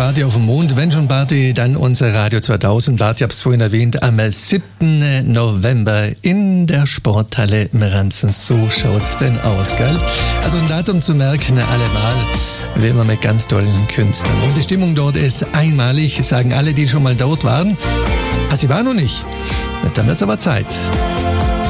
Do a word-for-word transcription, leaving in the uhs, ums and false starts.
Party auf dem Mond. Wenn schon Party, dann unser Radio zweitausend. Bart, ich habe es vorhin erwähnt, am siebten November in der Sporthalle Meranzen. So schaut's denn aus, gell? Also ein Datum zu merken, allemal. Wie immer mit ganz tollen Künstlern. Und die Stimmung dort ist einmalig, sagen alle, die schon mal dort waren. Ah, sie waren noch nicht. Dann wird's aber Zeit.